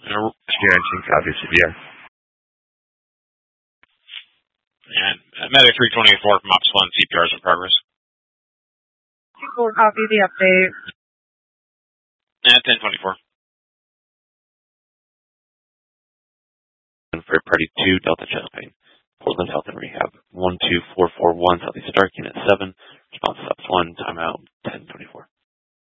Experiencing copy CBR. And Medic 324 from Ops 1, CPR is in progress. 2-4 copy the update. And 1024. For Party 2, Delta Champagne. Portland Health and Rehab. 12441, Southeast Stark, Unit 7. Response Ops 1, timeout 1024.